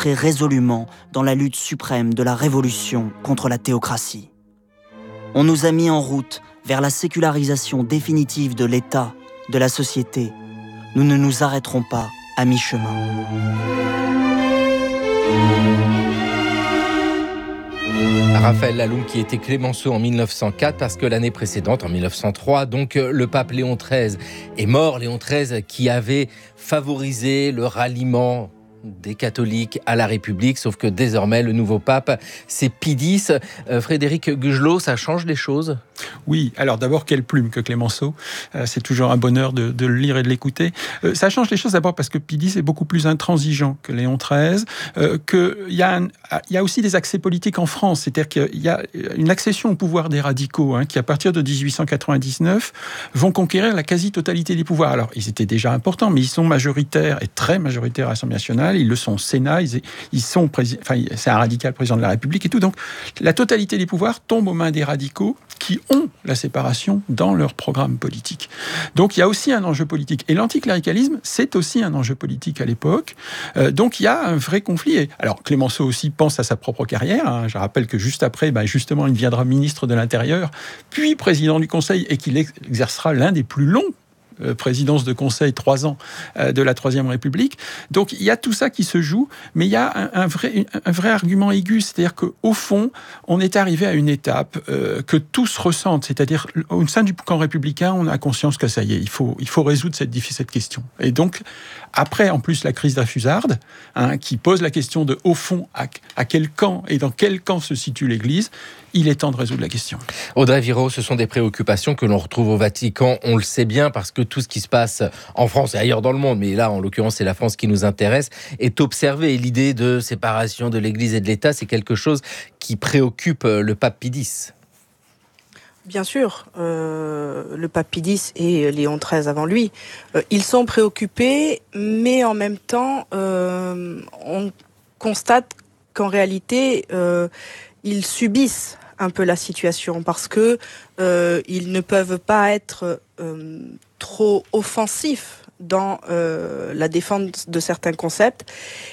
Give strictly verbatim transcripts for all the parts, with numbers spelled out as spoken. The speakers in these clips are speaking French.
entrer résolument dans la lutte suprême de la révolution contre la théocratie. On nous a mis en route vers la sécularisation définitive de l'État, de la société. Nous ne nous arrêterons pas à mi-chemin. Raphaël Laloum qui était Clémenceau en mille neuf cent quatre parce que l'année précédente, en mille neuf cent trois, donc le pape Léon treize est mort. Léon treize qui avait favorisé le ralliement des catholiques à la République, sauf que désormais le nouveau pape c'est Pie dix. Euh, Frédéric Gugelot, ça change les choses ? Oui, alors d'abord, quelle plume que Clémenceau. Euh, c'est toujours un bonheur de, de le lire et de l'écouter. Euh, ça change les choses d'abord parce que Pie dix est beaucoup plus intransigeant que Léon treize. Euh, qu'il y a un, il y a aussi des accès politiques en France. C'est-à-dire qu'il y a une accession au pouvoir des radicaux hein, qui, à partir de dix-huit cent quatre-vingt-dix-neuf, vont conquérir la quasi-totalité des pouvoirs. Alors, ils étaient déjà importants, mais ils sont majoritaires et très majoritaires à l'Assemblée nationale. Ils le sont au Sénat. Ils, ils sont prési- enfin, c'est un radical président de la République et tout. Donc, la totalité des pouvoirs tombe aux mains des radicaux qui ont la séparation dans leur programme politique. Donc il y a aussi un enjeu politique. Et l'anticléricalisme, c'est aussi un enjeu politique à l'époque. Euh, donc il y a un vrai conflit. Et, alors Clémenceau aussi pense à sa propre carrière. Hein. Je rappelle que juste après, bah, justement, il deviendra ministre de l'Intérieur, puis président du Conseil, et qu'il exercera l'un des plus longs Euh, présidence de conseil, trois ans euh, de la Troisième République. Donc il y a tout ça qui se joue, mais il y a un, un, vrai, un vrai argument aigu, c'est-à-dire qu'au fond, on est arrivé à une étape euh, que tous ressentent, c'est-à-dire au sein du camp républicain, on a conscience que ça y est, il faut, il faut résoudre cette, cette question. Et donc, après, en plus, la crise d'Affusarde, hein, qui pose la question de, au fond, à, à quel camp et dans quel camp se situe l'Église, il est temps de résoudre la question. Audrey Viraud, ce sont des préoccupations que l'on retrouve au Vatican, on le sait bien, parce que tout ce qui se passe en France et ailleurs dans le monde, mais là, en l'occurrence, c'est la France qui nous intéresse, est observé. Et l'idée de séparation de l'Église et de l'État, c'est quelque chose qui préoccupe le pape Pie dix. Bien sûr, euh, le pape Pie dix et Léon treize avant lui, euh, ils sont préoccupés, mais en même temps, euh, on constate qu'en réalité, euh, ils subissent un peu la situation parce que euh, ils ne peuvent pas être euh, trop offensifs dans euh, la défense de certains concepts.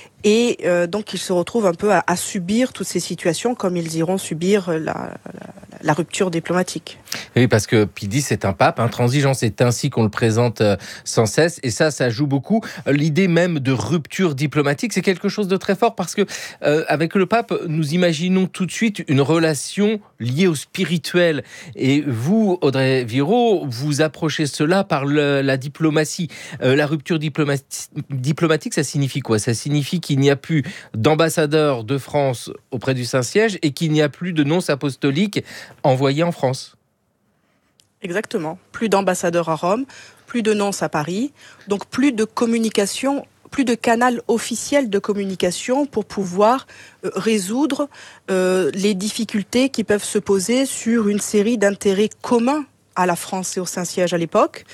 Et euh, donc, ils se retrouvent un peu à, à subir toutes ces situations comme ils iront subir la, la, la rupture diplomatique. Oui, parce que Pie dix est un pape intransigeant, c'est ainsi qu'on le présente euh, sans cesse. Et ça, ça joue beaucoup. L'idée même de rupture diplomatique, c'est quelque chose de très fort parce que euh, avec le pape, nous imaginons tout de suite une relation liée au spirituel. Et vous, Audrey Viraud, vous approchez cela par le, la diplomatie. Euh, la rupture diplomati- diplomatique, ça signifie quoi ? Ça signifie qu'il n'y a plus d'ambassadeur de France auprès du Saint-Siège et qu'il n'y a plus de nonces apostoliques envoyés en France. Exactement. Plus d'ambassadeurs à Rome, plus de nonces à Paris, donc plus de communication, plus de canal officiel de communication pour pouvoir euh, résoudre euh, les difficultés qui peuvent se poser sur une série d'intérêts communs à la France et au Saint-Siège à l'époque,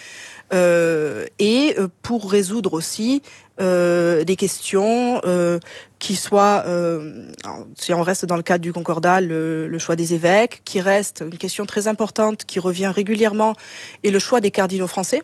euh, et euh, pour résoudre aussi euh, des questions euh, qui soient, euh, si on reste dans le cadre du Concordat, le, le choix des évêques, qui reste une question très importante qui revient régulièrement, et le choix des cardinaux français.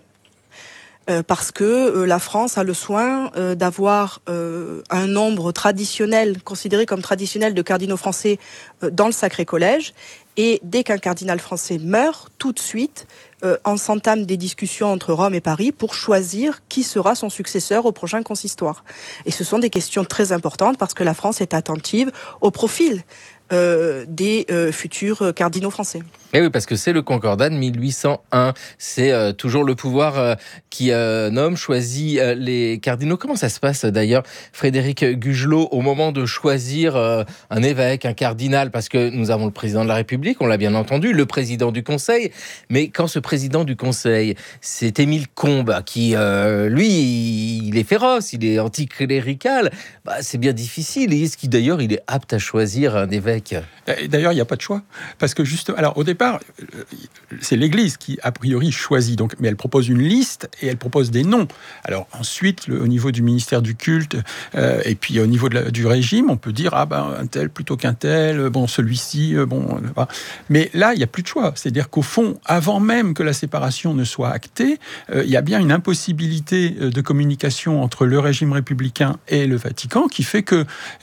Euh, parce que euh, la France a le soin euh, d'avoir euh, un nombre traditionnel, considéré comme traditionnel, de cardinaux français euh, dans le Sacré Collège. Et dès qu'un cardinal français meurt, tout de suite, euh, on s'entame des discussions entre Rome et Paris pour choisir qui sera son successeur au prochain consistoire. Et ce sont des questions très importantes parce que la France est attentive au profil Euh, des euh, futurs cardinaux français. Et oui, parce que c'est le Concordat de mille huit cent un. C'est euh, toujours le pouvoir euh, qui euh, nomme, choisit euh, les cardinaux. Comment ça se passe d'ailleurs, Frédéric Gugelot, au moment de choisir euh, un évêque, un cardinal ? Parce que nous avons le président de la République, on l'a bien entendu, le président du Conseil. Mais quand ce président du Conseil, c'est Émile Combes, qui, euh, lui, il est féroce, il est anticlérical, bah, c'est bien difficile. Et est-ce qu'il, d'ailleurs, il est apte à choisir un évêque ? D'ailleurs, il n'y a pas de choix. Parce que juste, alors, au départ, c'est l'Église qui, a priori, choisit. Donc, mais elle propose une liste et elle propose des noms. Alors, ensuite, le, au niveau du ministère du culte, euh, et puis au niveau de la, du régime, on peut dire, ah ben, un tel plutôt qu'un tel, bon, celui-ci, bon. Euh, mais là, il n'y a plus de choix. C'est-à-dire qu'au fond, avant même que la séparation ne soit actée, euh, il y a bien une impossibilité de communication entre le régime républicain et le Vatican qui fait que